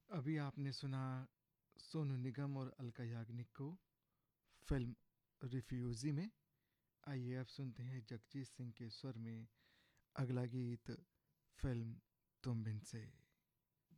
अभी आपने सुना सोनू निगम और अलका याग्निक को फिल्म रिफ्यूजी में। आइए अब सुनते हैं जगजीत सिंह के स्वर में अगला गीत फिल्म तुम बिन से।